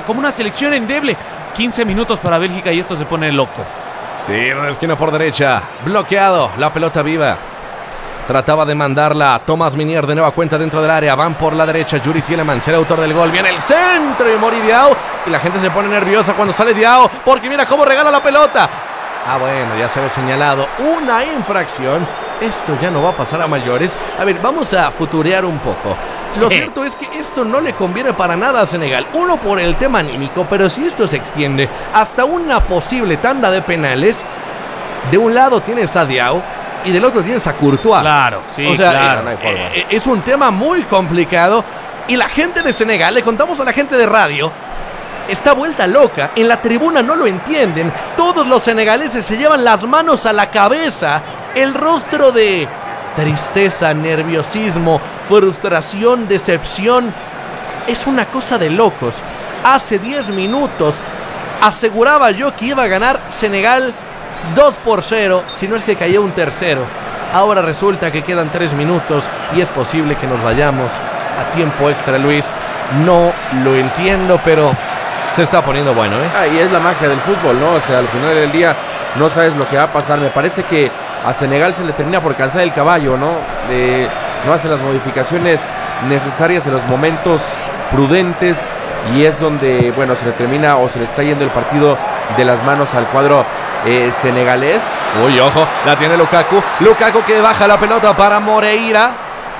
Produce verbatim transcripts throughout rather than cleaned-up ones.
como una selección endeble. quince minutos para Bélgica y esto se pone loco. Tiro de esquina por derecha, bloqueado, la pelota viva. Trataba de mandarla Thomas Meunier de nueva cuenta dentro del área. Van por la derecha, Yuri Tielemans, el autor del gol. Viene el centro y Mori Diao. Y la gente se pone nerviosa cuando sale Diao, porque mira cómo regala la pelota. Ah, bueno, ya se había señalado una infracción. Esto ya no va a pasar a mayores. A ver, vamos a futurear un poco. Lo cierto es que esto no le conviene para nada a Senegal. Uno, por el tema anímico, pero si esto se extiende hasta una posible tanda de penales, de un lado tienes a Diao y del otro tienes a Courtois. Claro, sí, o sea, claro. Eh, no hay forma. Eh, es un tema muy complicado y la gente de Senegal, le contamos a la gente de radio, está vuelta loca. En la tribuna no lo entienden. Todos los senegaleses se llevan las manos a la cabeza. El rostro de tristeza, nerviosismo, frustración, decepción. Es una cosa de locos. Hace diez minutos aseguraba yo que iba a ganar Senegal dos por cero, si no es que cayó un tercero. Ahora resulta que quedan tres minutos y es posible que nos vayamos a tiempo extra, Luis. No lo entiendo, pero se está poniendo bueno, ¿eh? Ah, y es la magia del fútbol, ¿no? O sea, al final del día no sabes lo que va a pasar. Me parece que a Senegal se le termina por cansar el caballo, ¿no? De, no hace las modificaciones necesarias en los momentos prudentes y es donde, bueno, se le termina o se le está yendo el partido de las manos al cuadro eh, senegalés. Uy, ojo, la tiene Lukaku. Lukaku que baja la pelota para Moreira.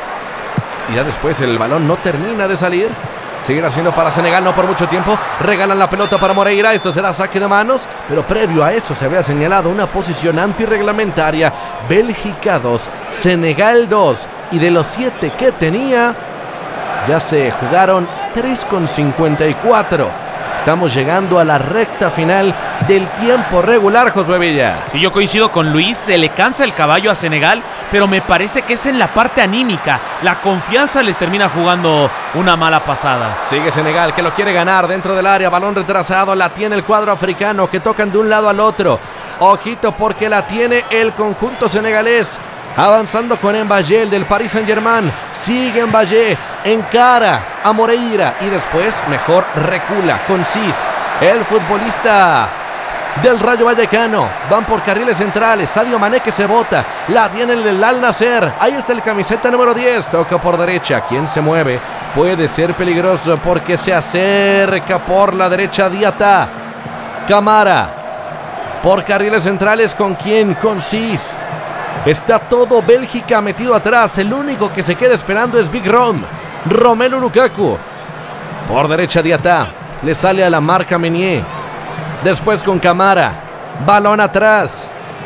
Y ya después el balón no termina de salir. Seguirá siendo para Senegal, no por mucho tiempo. Regalan la pelota para Moreira. Esto será saque de manos. Pero previo a eso se había señalado una posición antirreglamentaria. Bélgica dos, Senegal dos. Y de los siete que tenía, ya se jugaron tres con cincuenta y cuatro. Estamos llegando a la recta final del tiempo regular, Josué Villa. Y yo coincido con Luis, se le cansa el caballo a Senegal, pero me parece que es en la parte anímica. La confianza les termina jugando una mala pasada. Sigue Senegal, que lo quiere ganar dentro del área. Balón retrasado, la tiene el cuadro africano, que tocan de un lado al otro. Ojito porque la tiene el conjunto senegalés. Avanzando con Mbaye, el del Paris Saint-Germain. Sigue Mbaye, encara a Moreira y después mejor recula con Cis, el futbolista del Rayo Vallecano. Van por carriles centrales. Sadio Mané que se bota. La tiene el Al Nassr. Ahí está el camiseta número diez. Toca por derecha. ¿Quién se mueve? Puede ser peligroso porque se acerca por la derecha Diata. Camara. Por carriles centrales. ¿Con quién? Con Cis. Está todo Bélgica metido atrás. El único que se queda esperando es Big Rom. Romelu Lukaku. Por derecha Diata. Le sale a la marca Meunier. Después con Camara. Balón atrás.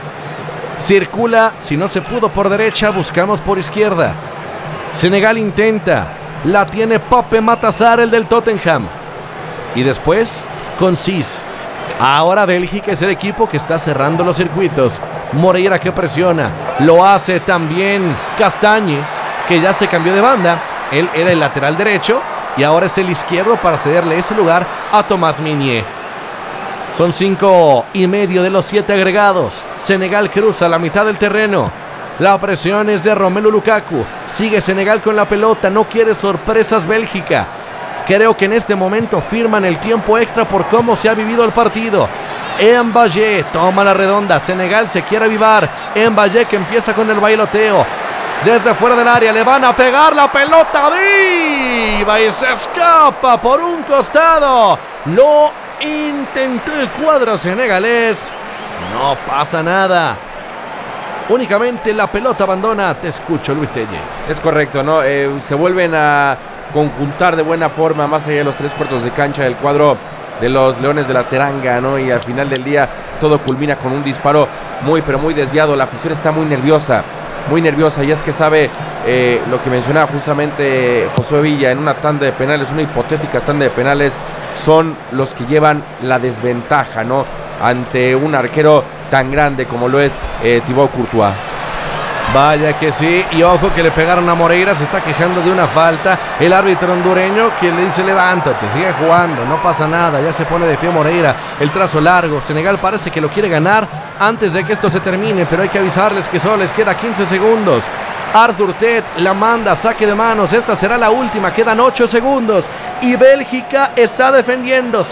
Circula. Si no se pudo por derecha, buscamos por izquierda. Senegal intenta. La tiene Pape Matar, el del Tottenham. Y después con Cis. Ahora Bélgica es el equipo que está cerrando los circuitos. Moreira que presiona. Lo hace también Castagne, que ya se cambió de banda. Él era el lateral derecho y ahora es el izquierdo para cederle ese lugar a Thomas Meunier. Son cinco y medio de los siete agregados. Senegal cruza la mitad del terreno. La presión es de Romelu Lukaku. Sigue Senegal con la pelota. No quiere sorpresas Bélgica. Creo que en este momento firman el tiempo extra por cómo se ha vivido el partido. Mbaye toma la redonda. Senegal se quiere avivar. Mbaye que empieza con el bailoteo. Desde fuera del área le van a pegar la pelota viva y se escapa por un costado. Lo intentó el cuadro senegalés. No pasa nada. Únicamente la pelota abandona. Te escucho, Luis Telles. Es correcto, ¿no? Eh, se vuelven a conjuntar de buena forma más allá de los tres cuartos de cancha del cuadro de los Leones de la Teranga, ¿no? Y al final del día todo culmina con un disparo muy pero muy desviado. La afición está muy nerviosa, muy nerviosa y es que sabe eh, lo que mencionaba justamente Josué Villa, en una tanda de penales, una hipotética tanda de penales, son los que llevan la desventaja, ¿no? Ante un arquero tan grande como lo es eh, Thibaut Courtois. Vaya que sí, y ojo que le pegaron a Moreira, se está quejando de una falta. El árbitro hondureño que le dice levántate, sigue jugando, no pasa nada, ya se pone de pie Moreira. El trazo largo, Senegal parece que lo quiere ganar antes de que esto se termine, pero hay que avisarles que solo les queda quince segundos. Arthur Tet la manda, saque de manos, esta será la última, quedan ocho segundos y Bélgica está defendiendo.